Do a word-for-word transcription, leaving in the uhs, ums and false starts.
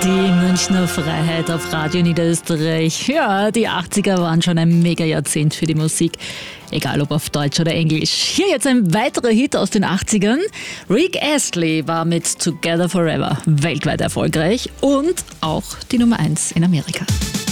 Die Münchner Freiheit auf Radio Niederösterreich. Ja, die achtziger waren schon ein Mega-Jahrzehnt für die Musik. Egal ob auf Deutsch oder Englisch. Hier jetzt ein weiterer Hit aus den achtzigern. Rick Astley war mit Together Forever weltweit erfolgreich und auch die Nummer eins in Amerika.